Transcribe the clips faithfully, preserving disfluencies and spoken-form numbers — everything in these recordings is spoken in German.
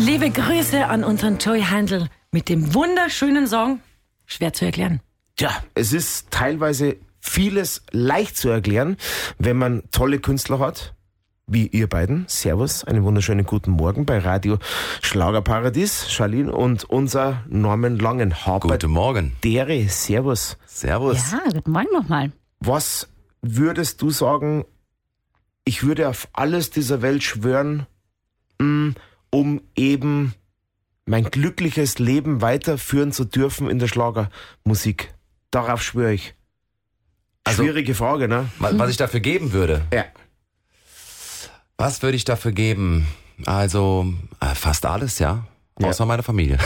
Liebe Grüße an unseren Joey Handel mit dem wunderschönen Song. Schwer zu erklären. Tja, es ist teilweise vieles leicht zu erklären, wenn man tolle Künstler hat, wie ihr beiden. Servus, einen wunderschönen guten Morgen bei Radio Schlagerparadies. Charlene und unser Norman Langenhaber. Guten Morgen. Dere, servus. Servus. Ja, guten Morgen nochmal. Was würdest du sagen, ich würde auf alles dieser Welt schwören, um eben mein glückliches Leben weiterführen zu dürfen in der Schlagermusik? Darauf schwöre ich. Also, schwierige Frage, ne? Was ich dafür geben würde? Ja. Was würde ich dafür geben? Also, äh, fast alles, ja. Ja. Außer meine Familie.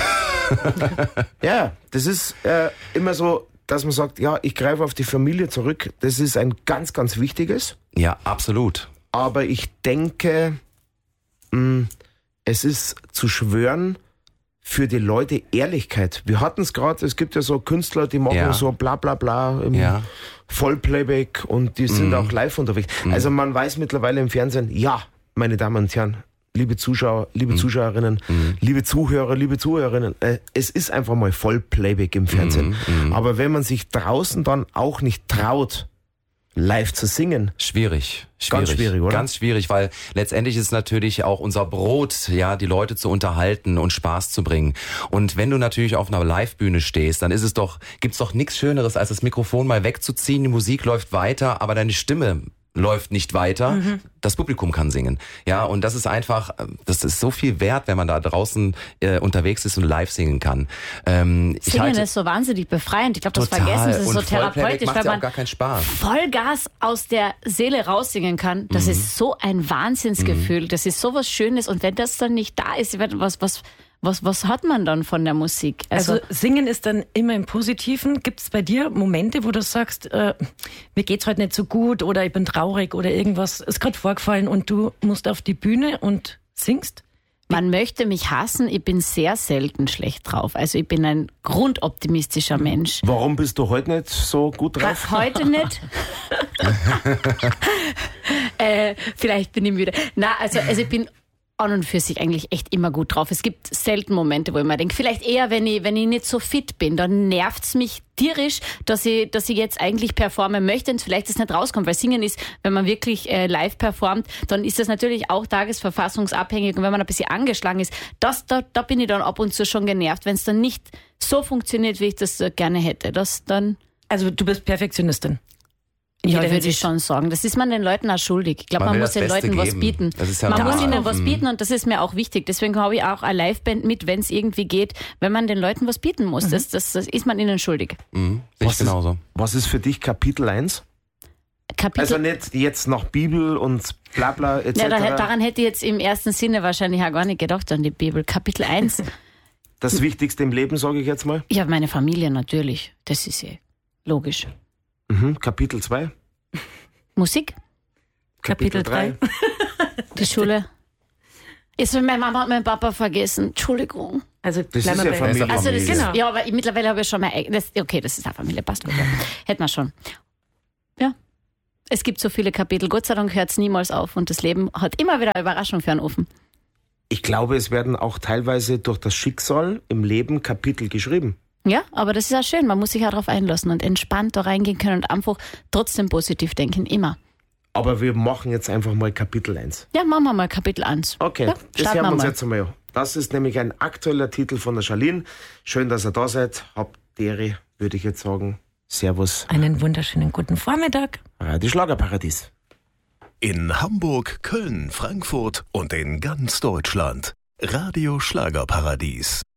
Ja, das ist äh, immer so, dass man sagt, ja, ich greife auf die Familie zurück. Das ist ein ganz, ganz wichtiges. Ja, absolut. Aber ich denke, mh, es ist zu schwören für die Leute Ehrlichkeit. Wir hatten es gerade, es gibt ja so Künstler, die machen Ja. so bla bla bla im Ja. Vollplayback und die sind Mhm. auch live unterwegs. Mhm. Also man weiß mittlerweile im Fernsehen, ja, meine Damen und Herren, liebe Zuschauer, liebe Mhm. Zuschauerinnen, Mhm. liebe Zuhörer, liebe Zuhörerinnen, äh, es ist einfach mal Vollplayback im Fernsehen. Mhm. Aber wenn man sich draußen dann auch nicht traut, live zu singen, Schwierig, schwierig. Ganz schwierig, oder? Ganz schwierig, weil letztendlich ist es natürlich auch unser Brot, ja, die Leute zu unterhalten und Spaß zu bringen. Und wenn du natürlich auf einer Livebühne stehst, dann ist es doch, gibt's doch nichts Schöneres, als das Mikrofon mal wegzuziehen, die Musik läuft weiter, aber deine Stimme läuft nicht weiter. Mhm. Das Publikum kann singen. Ja, und das ist einfach, das ist so viel wert, wenn man da draußen äh, unterwegs ist und live singen kann. Ähm, ich Singen halte, ist so wahnsinnig befreiend. Ich glaube, das total. vergessen sie, es ist und so Vollplayback therapeutisch, macht weil ja auch man gar keinen Spaß. Vollgas aus der Seele raussingen kann. Das Mhm. ist so ein Wahnsinnsgefühl. Mhm. Das ist so was Schönes. Und wenn das dann nicht da ist, was, was, was, was hat man dann von der Musik? Also, also Singen ist dann immer im Positiven. Gibt es bei dir Momente, wo du sagst, äh, mir geht's heute nicht so gut oder ich bin traurig oder irgendwas ist gerade vorgefallen und du musst auf die Bühne und singst? Man möchte mich hassen, ich bin sehr selten schlecht drauf. Also ich bin ein grundoptimistischer Mensch. warum bist du heute nicht so gut drauf? Heute nicht. äh, vielleicht bin ich müde. Na, also, also ich bin an und für sich eigentlich echt immer gut drauf. Es gibt selten Momente, wo ich mir denke, vielleicht eher, wenn ich, wenn ich nicht so fit bin, dann nervt's mich tierisch, dass ich, dass ich jetzt eigentlich performen möchte und vielleicht das nicht rauskommt, weil Singen ist, wenn man wirklich äh, live performt, dann ist das natürlich auch tagesverfassungsabhängig und wenn man ein bisschen angeschlagen ist, das, da, da bin ich dann ab und zu schon genervt, wenn es dann nicht so funktioniert, wie ich das äh, gerne hätte. Das dann. Also du bist Perfektionistin. Ja, würde ich schon sagen. Das ist man den Leuten auch schuldig. Ich glaube, man, Man will muss das den Beste Leuten was geben. bieten. Das ist ja man normal. muss ihnen was Mhm. bieten und das ist mir auch wichtig. Deswegen habe ich auch eine Liveband mit, wenn es irgendwie geht, wenn man den Leuten was bieten muss. Mhm. Das, das, das ist man ihnen schuldig. Mhm. Ich Was ist- genauso. Was ist für dich Kapitel eins? Kapitel. Also nicht jetzt nach Bibel und bla bla et ja, da, cetera. daran hätte ich jetzt im ersten Sinne wahrscheinlich auch gar nicht gedacht, an die Bibel. Kapitel eins. Das Wichtigste im Leben, sage ich jetzt mal. Ja, meine Familie natürlich. Das ist eh logisch. Mhm. Kapitel zwei. Musik, Kapitel drei. die Schule. Ist meine Mama und mein Papa vergessen. Entschuldigung. Also Das bleiben ist wir ja bei- Familie. Also das ist, Genau. ja, aber ich, mittlerweile habe ich schon mal, das, okay, das ist eine Familie, passt gut. Ja. Hätten wir schon. Ja. Es gibt so viele Kapitel. Gott sei Dank hört es niemals auf und das Leben hat immer wieder eine Überraschung für einen Ofen. Ich glaube, es werden auch teilweise durch das Schicksal im Leben Kapitel geschrieben. Ja, aber das ist ja schön. Man muss sich ja darauf einlassen und entspannt da reingehen können und einfach trotzdem positiv denken. Immer. Aber wir machen jetzt einfach mal Kapitel eins. Ja, machen wir mal Kapitel eins. Okay, ja, das starten hören wir wir uns mal. jetzt einmal an. Das ist nämlich ein aktueller Titel von der Charlene. Schön, dass ihr da seid. Habt Ehre, würde ich jetzt sagen. Servus, Einen wunderschönen guten Vormittag. Radio Schlagerparadies. In Hamburg, Köln, Frankfurt und in ganz Deutschland. Radio Schlagerparadies.